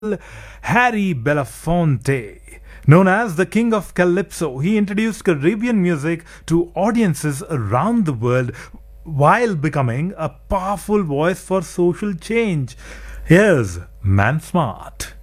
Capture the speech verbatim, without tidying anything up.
Harry Belafonte. Known as the King of Calypso, he introduced Caribbean music to audiences around the world while becoming a powerful voice for social change. Here's Man Smart.